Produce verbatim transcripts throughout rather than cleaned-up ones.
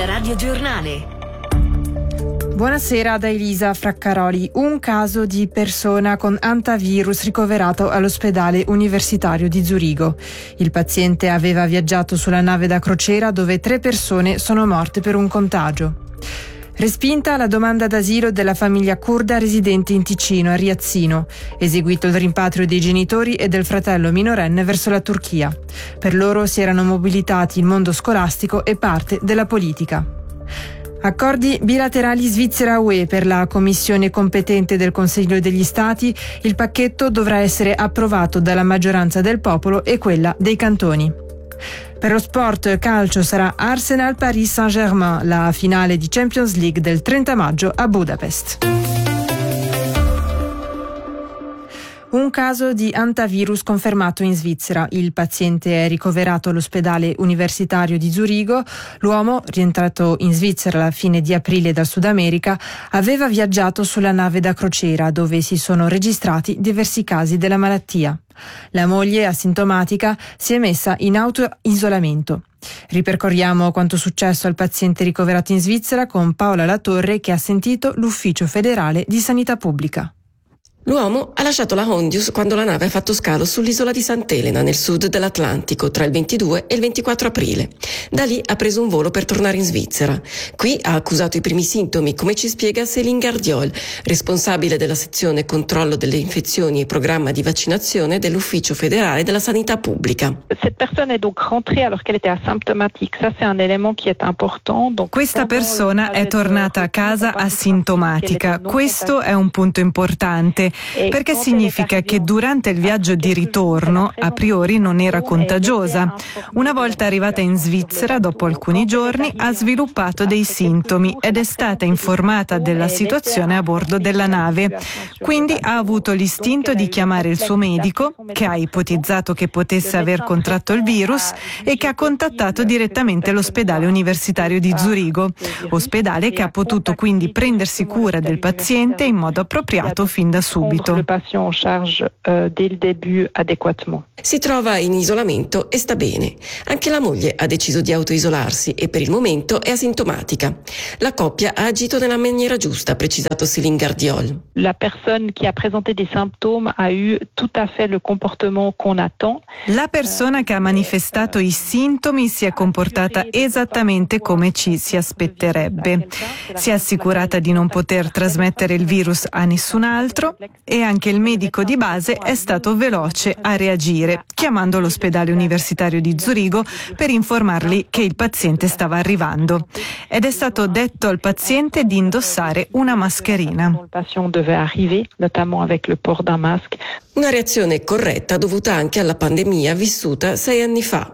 Il radiogiornale. Buonasera da Elisa Fraccaroli. Un caso di persona con antivirus ricoverato all'ospedale universitario di Zurigo. Il paziente aveva viaggiato sulla nave da crociera dove tre persone sono morte per un contagio. Respinta la domanda d'asilo della famiglia curda residente in Ticino, a Riazzino. Eseguito il rimpatrio dei genitori e del fratello minorenne verso la Turchia. Per loro si erano mobilitati il mondo scolastico e parte della politica. Accordi bilaterali Svizzera-U E per la commissione competente del Consiglio degli Stati. Il pacchetto dovrà essere approvato dalla maggioranza del popolo e quella dei cantoni. Per lo sport calcio sarà Arsenal-Paris Saint-Germain, la finale di Champions League del trenta maggio a Budapest. Un caso di antivirus confermato in Svizzera. Il paziente è ricoverato all'ospedale universitario di Zurigo. L'uomo, rientrato in Svizzera alla fine di aprile dal Sud America, aveva viaggiato sulla nave da crociera dove si sono registrati diversi casi della malattia. La moglie, asintomatica, si è messa in auto-isolamento. Ripercorriamo quanto successo al paziente ricoverato in Svizzera con Paola Latorre, che ha sentito l'Ufficio federale di sanità pubblica. L'uomo ha lasciato la Hondius quando la nave ha fatto scalo sull'isola di Sant'Elena, nel sud dell'Atlantico, tra il ventidue e il ventiquattro aprile. Da lì ha preso un volo per tornare in Svizzera. Qui ha accusato i primi sintomi, come ci spiega Céline Gardiol, responsabile della sezione controllo delle infezioni e programma di vaccinazione dell'Ufficio federale della sanità pubblica. Cette personne est donc rentrée alors qu'elle était asymptomatique. Ça c'est un élément qui est important. Donc Questa persona è tornata a casa asintomatica. Questo è un punto importante. Perché significa che durante il viaggio di ritorno a priori non era contagiosa. Una volta arrivata in Svizzera, dopo alcuni giorni, ha sviluppato dei sintomi ed è stata informata della situazione a bordo della nave. Quindi ha avuto l'istinto di chiamare il suo medico, che ha ipotizzato che potesse aver contratto il virus e che ha contattato direttamente l'ospedale universitario di Zurigo, ospedale che ha potuto quindi prendersi cura del paziente in modo appropriato fin da subito. Le patient en charge euh, dès le début adéquatement. Si trova in isolamento e sta bene. Anche la moglie ha deciso di autoisolarsi e per il momento è asintomatica. La coppia ha agito nella maniera giusta, ha precisato Céline Gardiol. La personne qui a présenté des symptômes a eu tout à fait le comportement qu'on attend. La persona che ha manifestato i sintomi si è comportata esattamente come ci si aspetterebbe. Si è assicurata di non poter trasmettere il virus a nessun altro e anche il medico di base è stato veloce a reagire, chiamando l'ospedale universitario di Zurigo per informarli che il paziente stava arrivando. Ed è stato detto al paziente di indossare una mascherina. Una reazione corretta dovuta anche alla pandemia vissuta sei anni fa.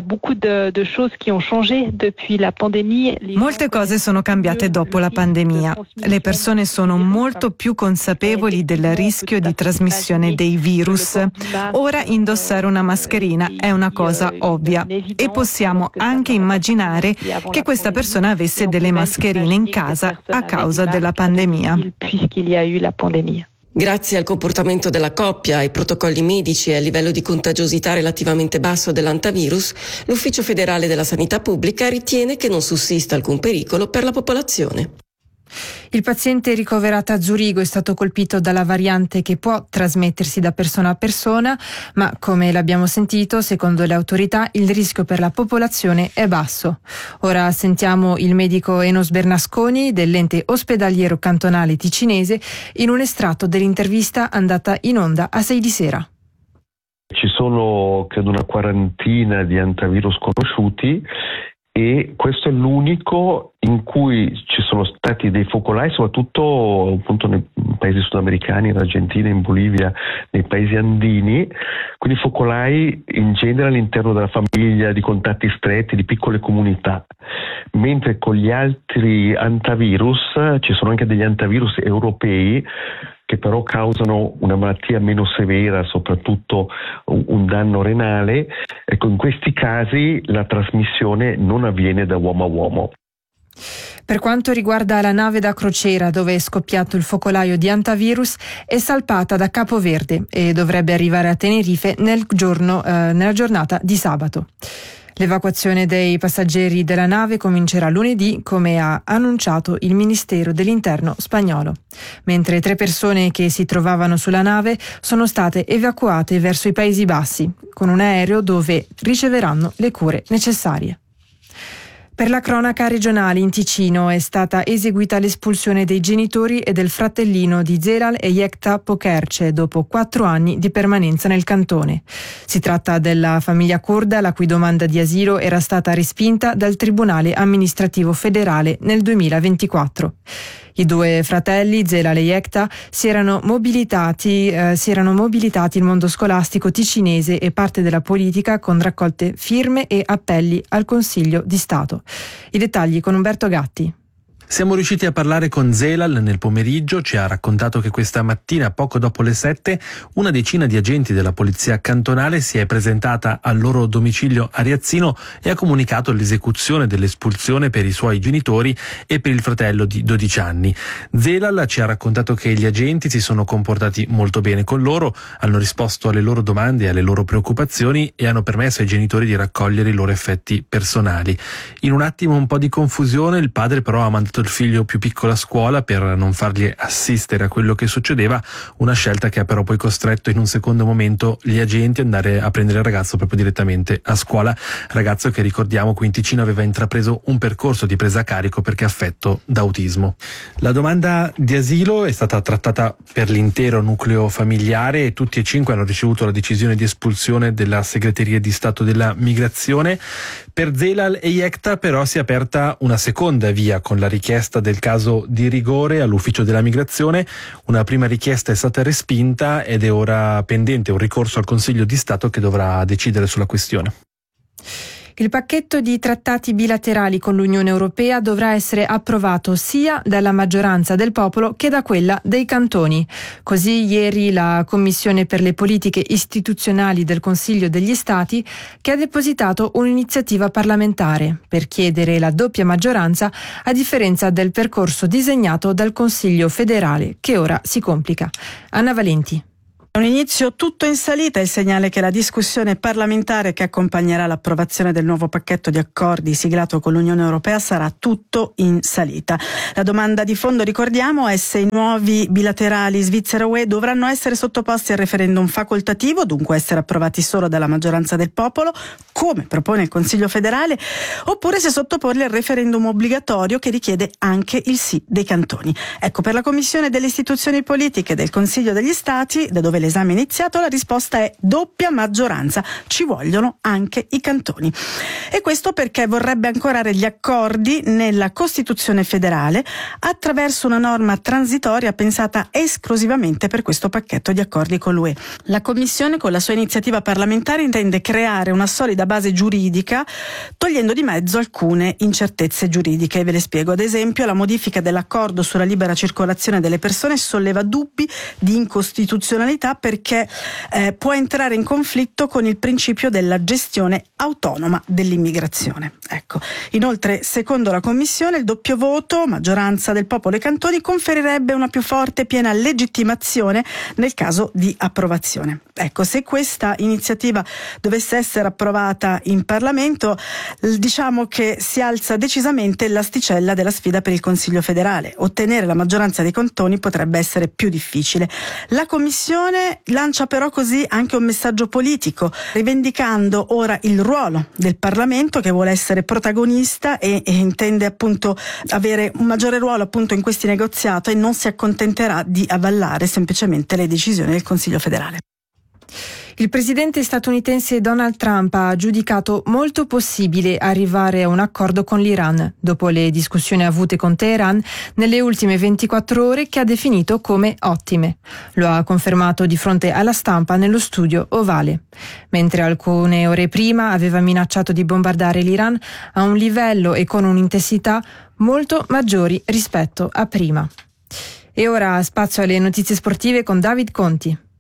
Molte cose sono cambiate dopo la pandemia. Le persone sono molto più consapevoli del rischio di trasmissione dei virus. Ora indossare una mascherina è una cosa ovvia e possiamo anche immaginare che questa persona avesse delle mascherine in casa a causa della pandemia. Grazie al comportamento della coppia, ai protocolli medici e al livello di contagiosità relativamente basso dell'antivirus, l'Ufficio federale della sanità pubblica ritiene che non sussista alcun pericolo per la popolazione. Il paziente ricoverato a Zurigo è stato colpito dalla variante che può trasmettersi da persona a persona, ma come l'abbiamo sentito, secondo le autorità il rischio per la popolazione è basso. Ora sentiamo il medico Enos Bernasconi dell'ente ospedaliero cantonale ticinese in un estratto dell'intervista andata in onda a sei di sera. Ci sono credo una quarantina di antivirus conosciuti e questo è l'unico in cui ci sono stati dei focolai, soprattutto appunto nei paesi sudamericani, in Argentina, in Bolivia, nei paesi andini, quindi focolai in genere all'interno della famiglia, di contatti stretti, di piccole comunità, mentre con gli altri antivirus ci sono anche degli antivirus europei che però causano una malattia meno severa, soprattutto un danno renale. Ecco, in questi casi la trasmissione non avviene da uomo a uomo. Per quanto riguarda la nave da crociera dove è scoppiato il focolaio di antivirus, è salpata da Capo Verde e dovrebbe arrivare a Tenerife nel giorno, eh, nella giornata di sabato. L'evacuazione dei passeggeri della nave comincerà lunedì, come ha annunciato il Ministero dell'Interno spagnolo, mentre tre persone che si trovavano sulla nave sono state evacuate verso i Paesi Bassi con un aereo dove riceveranno le cure necessarie. Per la cronaca regionale in Ticino è stata eseguita l'espulsione dei genitori e del fratellino di Zelal e Yekta Pokerce dopo quattro anni di permanenza nel cantone. Si tratta della famiglia curda la cui domanda di asilo era stata respinta dal Tribunale amministrativo federale nel duemilaventiquattro. I due fratelli, Zelal e Yekta, si erano mobilitati, eh, si erano mobilitati il mondo scolastico ticinese e parte della politica con raccolte firme e appelli al Consiglio di Stato. I dettagli con Umberto Gatti. Siamo riusciti a parlare con Zelal nel pomeriggio, ci ha raccontato che questa mattina, poco dopo le sette, una decina di agenti della polizia cantonale si è presentata al loro domicilio a Riazzino e ha comunicato l'esecuzione dell'espulsione per i suoi genitori e per il fratello di dodici anni. Zelal ci ha raccontato che gli agenti si sono comportati molto bene con loro, hanno risposto alle loro domande e alle loro preoccupazioni e hanno permesso ai genitori di raccogliere i loro effetti personali. In un attimo un po' di confusione, il padre però ha mandato il figlio più piccolo a scuola per non fargli assistere a quello che succedeva, una scelta che ha però poi costretto in un secondo momento gli agenti ad andare a prendere il ragazzo proprio direttamente a scuola, ragazzo che ricordiamo qui in Ticino aveva intrapreso un percorso di presa a carico perché affetto da autismo. La domanda di asilo è stata trattata per l'intero nucleo familiare e tutti e cinque hanno ricevuto la decisione di espulsione della Segreteria di Stato della Migrazione. Per Zelal e Yekta però si è aperta una seconda via con la richiesta del caso di rigore all'ufficio della migrazione. Una prima richiesta è stata respinta ed è ora pendente un ricorso al Consiglio di Stato che dovrà decidere sulla questione. Il pacchetto di trattati bilaterali con l'Unione Europea dovrà essere approvato sia dalla maggioranza del popolo che da quella dei cantoni. Così ieri la Commissione per le politiche istituzionali del Consiglio degli Stati che ha depositato un'iniziativa parlamentare per chiedere la doppia maggioranza a differenza del percorso disegnato dal Consiglio federale che ora si complica. Anna Valenti. Un inizio tutto in salita, il segnale che la discussione parlamentare che accompagnerà l'approvazione del nuovo pacchetto di accordi siglato con l'Unione Europea sarà tutto in salita. La domanda di fondo, ricordiamo, è se i nuovi bilaterali Svizzera-U E dovranno essere sottoposti al referendum facoltativo, dunque essere approvati solo dalla maggioranza del popolo, come propone il Consiglio federale, oppure se sottoporli al referendum obbligatorio che richiede anche il sì dei cantoni. Ecco, per la Commissione delle istituzioni politiche del Consiglio degli Stati, da dove l'esame è iniziato, la risposta è doppia maggioranza, ci vogliono anche i cantoni. E questo perché vorrebbe ancorare gli accordi nella Costituzione federale attraverso una norma transitoria pensata esclusivamente per questo pacchetto di accordi con l'U E. La Commissione con la sua iniziativa parlamentare intende creare una solida base giuridica togliendo di mezzo alcune incertezze giuridiche. Ve le spiego. Ad esempio, la modifica dell'accordo sulla libera circolazione delle persone solleva dubbi di incostituzionalità perché eh, può entrare in conflitto con il principio della gestione autonoma dell'immigrazione. Ecco. Inoltre, secondo la Commissione, il doppio voto, maggioranza del popolo e cantoni, conferirebbe una più forte e piena legittimazione nel caso di approvazione. Ecco, se questa iniziativa dovesse essere approvata in Parlamento, diciamo che si alza decisamente l'asticella della sfida per il Consiglio federale. Ottenere la maggioranza dei cantoni potrebbe essere più difficile. La Commissione lancia però così anche un messaggio politico, rivendicando ora il ruolo del Parlamento che vuole essere protagonista e, e intende appunto avere un maggiore ruolo appunto in questi negoziati e non si accontenterà di avallare semplicemente le decisioni del Consiglio federale. Il presidente statunitense Donald Trump ha giudicato molto possibile arrivare a un accordo con l'Iran, dopo le discussioni avute con Teheran nelle ultime ventiquattro ore che ha definito come ottime. Lo ha confermato di fronte alla stampa nello studio ovale. Mentre alcune ore prima aveva minacciato di bombardare l'Iran a un livello e con un'intensità molto maggiori rispetto a prima. E ora spazio alle notizie sportive con David Conti.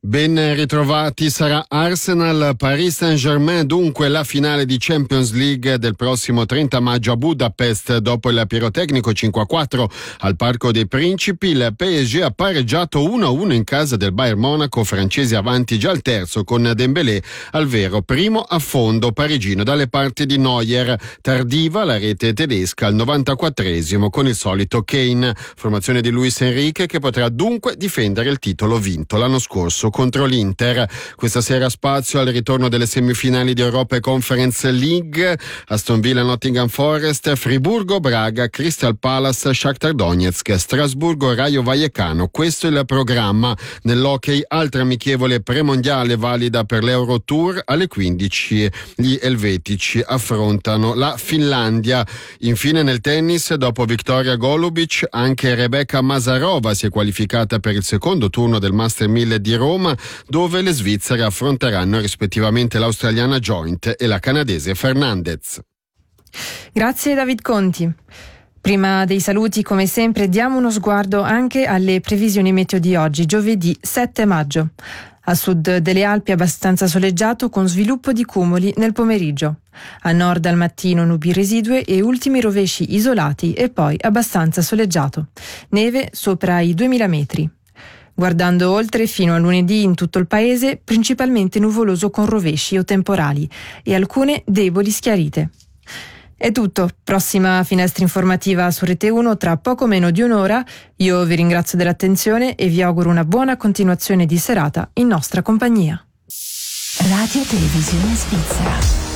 Ben ritrovati, sarà Arsenal-Paris Saint-Germain dunque la finale di Champions League del prossimo trenta maggio a Budapest. Dopo il pirotecnico cinque a quattro al Parco dei Principi, il P S G ha pareggiato uno a uno in casa del Bayern Monaco, francesi avanti già al terzo con Dembélé al vero primo affondo parigino dalle parti di Neuer. Tardiva la rete tedesca al novantaquattresimo con il solito Kane, formazione di Luis Enrique che potrà dunque difendere il titolo vinto l'anno scorso contro l'Inter. Questa sera spazio al ritorno delle semifinali di Europa e Conference League. Aston Villa, Nottingham Forest, Friburgo, Braga, Crystal Palace, Shakhtar Donetsk, Strasburgo, Rayo Vallecano. Questo è il programma. Nell'hockey altra amichevole premondiale valida per l'Euro Tour. Alle quindici gli elvetici affrontano la Finlandia. Infine nel tennis, dopo Victoria Golubic, anche Rebecca Masarova si è qualificata per il secondo turno del Master mille di Roma, dove le svizzere affronteranno rispettivamente l'australiana Joint e la canadese Fernandez. Grazie David Conti. Prima dei saluti, come sempre, diamo uno sguardo anche alle previsioni meteo di oggi, giovedì sette maggio. A sud delle Alpi abbastanza soleggiato con sviluppo di cumuli nel pomeriggio. A nord al mattino nubi residue e ultimi rovesci isolati e poi abbastanza soleggiato. Neve sopra i duemila metri. Guardando oltre, fino a lunedì in tutto il paese, principalmente nuvoloso con rovesci o temporali e alcune deboli schiarite. È tutto. Prossima finestra informativa su Rete uno tra poco meno di un'ora. Io vi ringrazio dell'attenzione e vi auguro una buona continuazione di serata in nostra compagnia. Radio Televisione Svizzera.